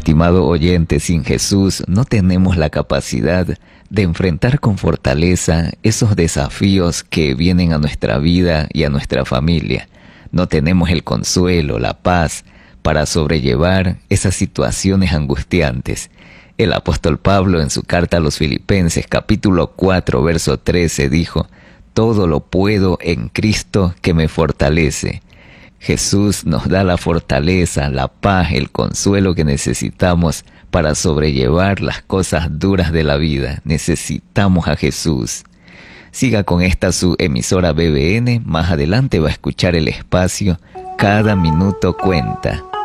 estimado oyente, sin Jesús no tenemos la capacidad de enfrentar con fortaleza esos desafíos que vienen a nuestra vida y a nuestra familia. No tenemos el consuelo, la paz para sobrellevar esas situaciones angustiantes. El apóstol Pablo en su carta a los Filipenses, capítulo 4, verso 13, dijo: «Todo lo puedo en Cristo que me fortalece». Jesús nos da la fortaleza, la paz, el consuelo que necesitamos para sobrellevar las cosas duras de la vida. Necesitamos a Jesús. Siga con esta su emisora BBN. Más adelante va a escuchar el espacio Cada Minuto Cuenta.